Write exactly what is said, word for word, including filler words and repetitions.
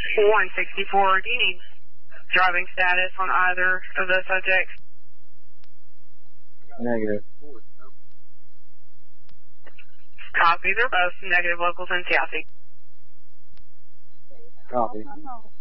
one sixty-four, do you need driving status on either of those subjects? Negative. Copy, they're both negative locals in Seattle. Copy.